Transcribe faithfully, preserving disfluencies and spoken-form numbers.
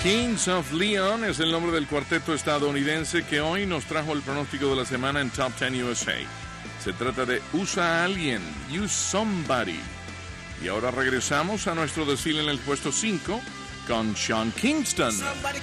Kings of Leon es el nombre del cuarteto estadounidense que hoy nos trajo el pronóstico de la semana en Top ten U S A. Se trata de Usa a alguien, Use Somebody. Y ahora regresamos a nuestro desfile en el puesto cinco con Sean Kingston.